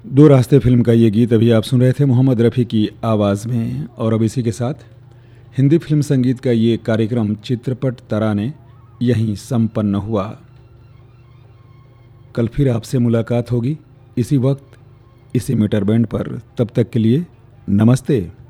दो रास्ते फिल्म का ये गीत अभी आप सुन रहे थे मोहम्मद रफ़ी की आवाज़ में। और अब इसी के साथ हिंदी फिल्म संगीत का ये कार्यक्रम चित्रपट तराने यहीं संपन्न हुआ। कल फिर आपसे मुलाकात होगी इसी वक्त इसी मीटर बैंड पर। तब तक के लिए नमस्ते।